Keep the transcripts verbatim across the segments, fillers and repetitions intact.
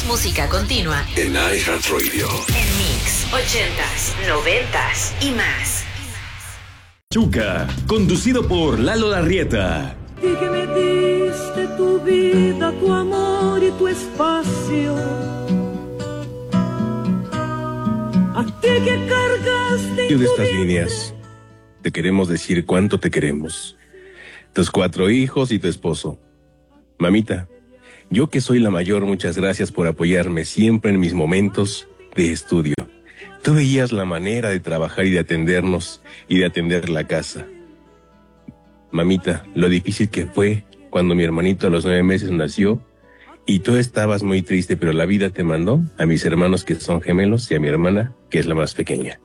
música continua en iHeartRadio. En Mix, ochentas, noventas y más. Chuca, conducido por Lalo Larrieta. Y que me diste tu vida, tu amor y tu espacio. A ti que cargaste en de tu estas vida. líneas, te queremos decir cuánto te queremos. Tus cuatro hijos y tu esposo. Mamita, yo que soy la mayor, muchas gracias por apoyarme siempre en mis momentos de estudio. Tú veías la manera de trabajar y de atendernos y de atender la casa. Mamita, lo difícil que fue cuando mi hermanito a los nueve meses nació y tú estabas muy triste, pero la vida te mandó a mis hermanos que son gemelos y a mi hermana que es la más pequeña.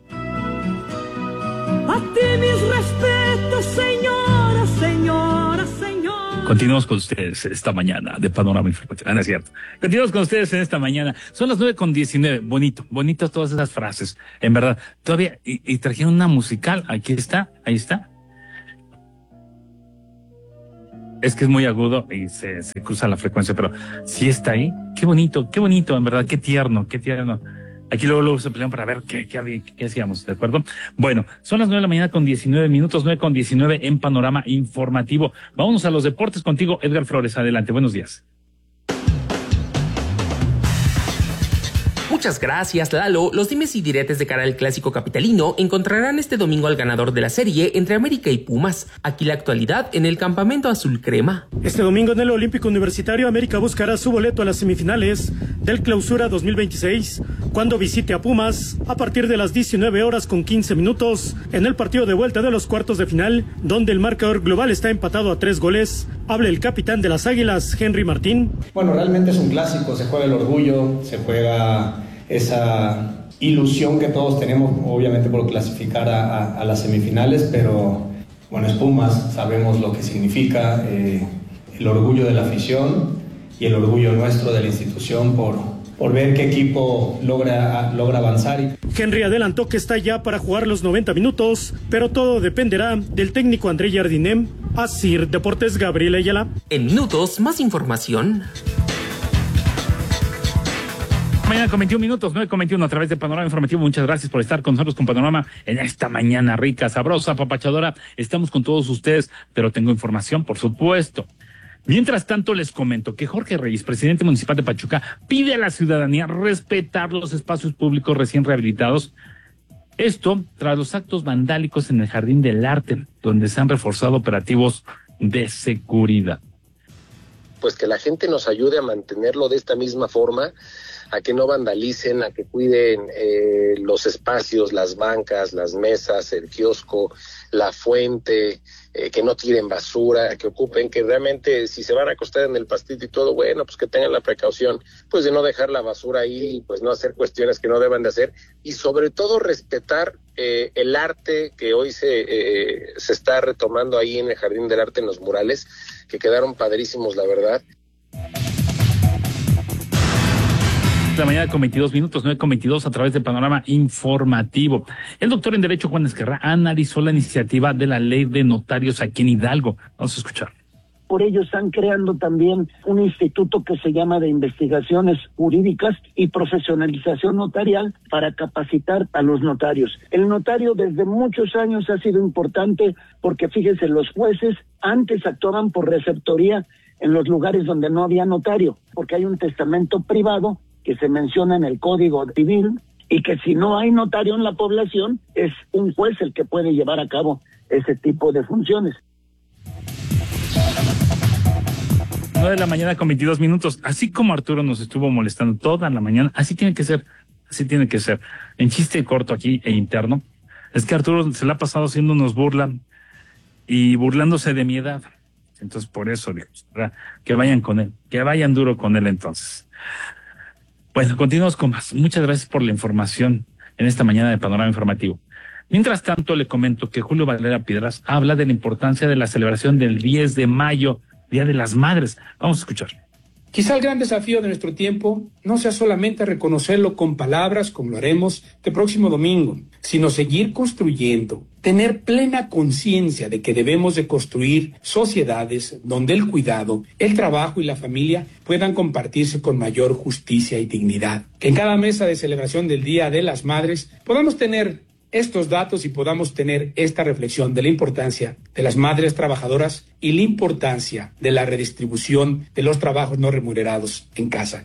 A ti mis respetos, señora, señora, señora. Continuamos con ustedes esta mañana de Panorama Informativo. Ah, no es cierto. Continuamos con ustedes en esta mañana. Son las nueve con diecinueve. Bonito, bonitas todas esas frases. En verdad, todavía, y, y trajeron una musical. Aquí está, ahí está. Es que es muy agudo y se, se cruza la frecuencia, pero sí está ahí. Qué bonito, qué bonito, en verdad, qué tierno, qué tierno. Aquí luego, luego se pelean para ver qué, qué, qué hacíamos, ¿de acuerdo? Bueno, son las nueve de la mañana con diecinueve minutos, nueve con diecinueve en Panorama Informativo. Vámonos a los deportes contigo, Edgar Flores. Adelante, buenos días. Muchas gracias, Lalo. Los dimes y diretes de cara al clásico capitalino encontrarán este domingo al ganador de la serie entre América y Pumas. Aquí la actualidad en el campamento azul crema. Este domingo en el Olímpico Universitario, América buscará su boleto a las semifinales del Clausura dos mil veintiséis, cuando visite a Pumas a partir de las diecinueve horas con quince minutos en el partido de vuelta de los cuartos de final, donde el marcador global está empatado a tres goles. Habla el capitán de las Águilas, Henry Martín. Bueno, realmente es un clásico, se juega el orgullo, se juega esa ilusión que todos tenemos, obviamente por clasificar a, a, a las semifinales, pero bueno, es Pumas, sabemos lo que significa, eh, el orgullo de la afición y el orgullo nuestro de la institución por, por ver qué equipo logra, logra avanzar. Henry adelantó que está ya para jugar los noventa minutos, pero todo dependerá del técnico André Jardinem. Asir Deportes, Gabriel Ayala. En minutos, más información. Mañana con veintiún minutos, nueve con veintiuno a través de Panorama Informativo. Muchas gracias por estar con nosotros con Panorama en esta mañana rica, sabrosa, papachadora. Estamos con todos ustedes, pero tengo información, por supuesto. Mientras tanto, les comento que Jorge Reyes, presidente municipal de Pachuca, pide a la ciudadanía respetar los espacios públicos recién rehabilitados. Esto tras los actos vandálicos en el Jardín del Arte, donde se han reforzado operativos de seguridad. Pues que la gente nos ayude a mantenerlo de esta misma forma, a que no vandalicen, a que cuiden eh, los espacios, las bancas, las mesas, el kiosco, la fuente, eh, que no tiren basura, que ocupen, que realmente si se van a acostar en el pastito y todo, bueno, pues que tengan la precaución, pues de no dejar la basura ahí, pues no hacer cuestiones que no deban de hacer, y sobre todo respetar eh, el arte que hoy se, eh, se está retomando ahí en el Jardín del Arte, en los murales, que quedaron padrísimos, la verdad. La mañana con veintidós minutos, nueve con veintidós a través de Panorama Informativo. El doctor en Derecho Juan Esquerra analizó la iniciativa de la ley de notarios aquí en Hidalgo. Vamos a escuchar. Por ello están creando también un instituto que se llama de investigaciones jurídicas y profesionalización notarial para capacitar a los notarios. El notario desde muchos años ha sido importante porque fíjense, los jueces antes actuaban por receptoría en los lugares donde no había notario, porque hay un testamento privado que se menciona en el Código Civil y que si no hay notario en la población es un juez el que puede llevar a cabo ese tipo de funciones. nueve de la mañana con veintidós minutos. Así como Arturo nos estuvo molestando toda la mañana, así tiene que ser, así tiene que ser. En chiste corto aquí e interno, es que Arturo se la ha pasado haciéndonos burla y burlándose de mi edad. Entonces por eso, Dios, que vayan con él, que vayan duro con él entonces. Bueno, continuamos con más. Muchas gracias por la información en esta mañana de Panorama Informativo. Mientras tanto, le comento que Julio Valera Piedras habla de la importancia de la celebración del diez de mayo, Día de las Madres. Vamos a escuchar. Quizá el gran desafío de nuestro tiempo no sea solamente reconocerlo con palabras como lo haremos el próximo domingo, sino seguir construyendo, tener plena conciencia de que debemos de construir sociedades donde el cuidado, el trabajo y la familia puedan compartirse con mayor justicia y dignidad. Que en cada mesa de celebración del Día de las Madres podamos tener estos datos y podamos tener esta reflexión de la importancia de las madres trabajadoras y la importancia de la redistribución de los trabajos no remunerados en casa.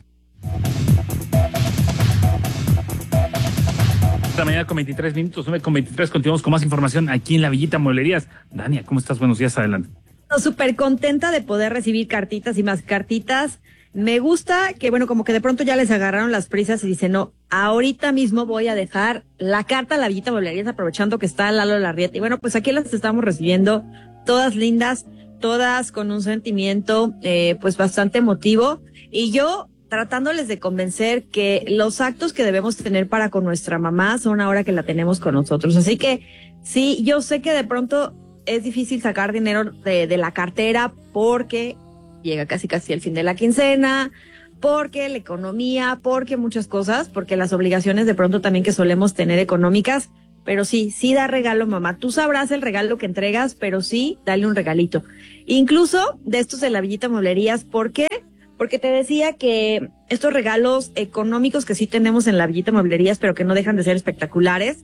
La mañana con veintitrés minutos, nueve con veintitrés, continuamos con más información aquí en La Villita Mueblerías. Dania, ¿cómo estás? Buenos días, adelante. Súper contenta de poder recibir cartitas y más cartitas. Me gusta que, bueno, como que de pronto ya les agarraron las prisas y dicen, no, ahorita mismo voy a dejar la carta a La Villita Mueblerías, aprovechando que está Lalo Larrieta. Y bueno, pues aquí las estamos recibiendo, todas lindas, todas con un sentimiento, eh, pues bastante emotivo. Y yo tratándoles de convencer que los actos que debemos tener para con nuestra mamá son ahora que la tenemos con nosotros. Así que, sí, yo sé que de pronto es difícil sacar dinero de, de la cartera porque llega casi casi el fin de la quincena, porque la economía, porque muchas cosas, porque las obligaciones de pronto también que solemos tener económicas, pero sí, sí da regalo, mamá. Tú sabrás el regalo que entregas, pero sí, dale un regalito. Incluso de estos de La Villita Mueblerías, ¿por qué? Porque te decía que estos regalos económicos que sí tenemos en La Villita Mueblerías, pero que no dejan de ser espectaculares,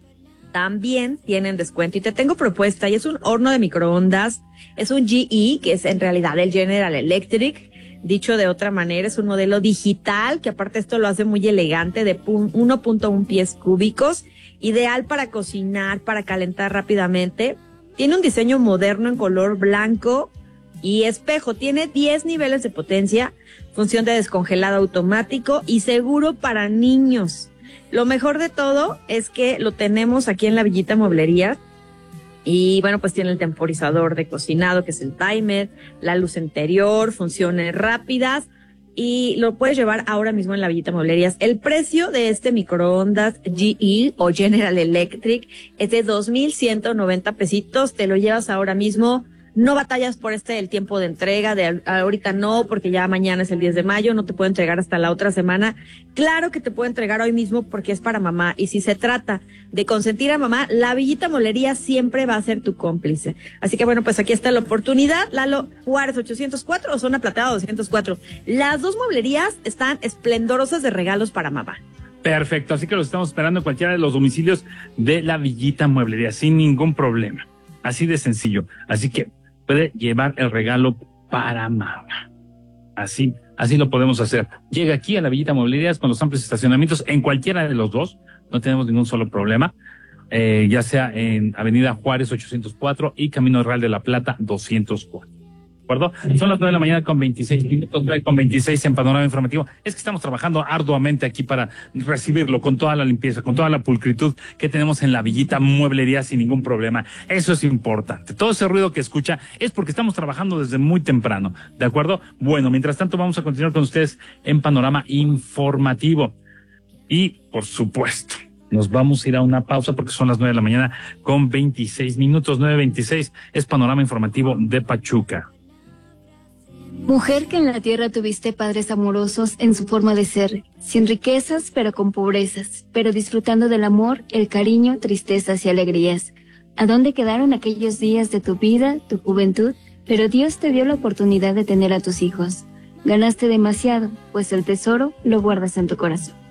también tienen descuento. Y te tengo propuesta, y es un horno de microondas, es un G E, que es en realidad el General Electric, dicho de otra manera, es un modelo digital, que aparte esto lo hace muy elegante, de uno punto uno pies cúbicos, ideal para cocinar, para calentar rápidamente. Tiene un diseño moderno en color blanco y espejo, tiene diez niveles de potencia, función de descongelado automático y seguro para niños. Lo mejor de todo es que lo tenemos aquí en La Villita Mueblería y bueno, pues tiene el temporizador de cocinado, que es el timer, la luz interior, funciones rápidas y lo puedes llevar ahora mismo en La Villita Mueblerías. El precio de este microondas G E o General Electric es de dos mil ciento noventa pesitos, te lo llevas ahora mismo. No batallas por este el tiempo de entrega, de ahorita no, porque ya mañana es el diez de mayo, no te puedo entregar hasta la otra semana. Claro que te puedo entregar hoy mismo porque es para mamá. Y si se trata de consentir a mamá, La Villita Mueblería siempre va a ser tu cómplice. Así que bueno, pues aquí está la oportunidad. Lalo Juárez ochocientos cuatro o Zona Plateada doscientos cuatro. Las dos mueblerías están esplendorosas de regalos para mamá. Perfecto, así que los estamos esperando en cualquiera de los domicilios de La Villita Mueblería, sin ningún problema. Así de sencillo. Así que puede llevar el regalo para mamá. Así, así lo podemos hacer. Llega aquí a La Villita Mueblerías con los amplios estacionamientos en cualquiera de los dos. No tenemos ningún solo problema. Eh, ya sea en Avenida Juárez ochocientos cuatro y Camino Real de la Plata doscientos cuatro. ¿De acuerdo? Son las nueve de la mañana con veintiséis minutos, nueve con veintiséis en Panorama Informativo. Es que estamos trabajando arduamente aquí para recibirlo con toda la limpieza, con toda la pulcritud que tenemos en La Villita Mueblería sin ningún problema. Eso es importante. Todo ese ruido que escucha es porque estamos trabajando desde muy temprano. ¿De acuerdo? Bueno, mientras tanto vamos a continuar con ustedes en Panorama Informativo. Y, por supuesto, nos vamos a ir a una pausa porque son las nueve de la mañana con veintiséis minutos. nueve veintiséis es Panorama Informativo de Pachuca. Mujer que en la tierra tuviste padres amorosos en su forma de ser, sin riquezas pero con pobrezas, pero disfrutando del amor, el cariño, tristezas y alegrías. ¿A dónde quedaron aquellos días de tu vida, tu juventud? Pero Dios te dio la oportunidad de tener a tus hijos. Ganaste demasiado, pues el tesoro lo guardas en tu corazón.